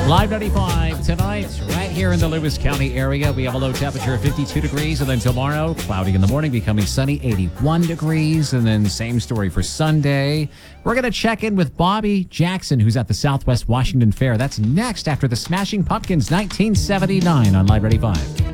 Live 95 tonight, right here in the Lewis County area. We have a low temperature of 52 degrees, and then tomorrow, cloudy in the morning, becoming sunny, 81 degrees, and then same story for Sunday. We're going to check in with Bobby Jackson, who's at the Southwest Washington Fair. That's next after the Smashing Pumpkins 1979 on Live 95.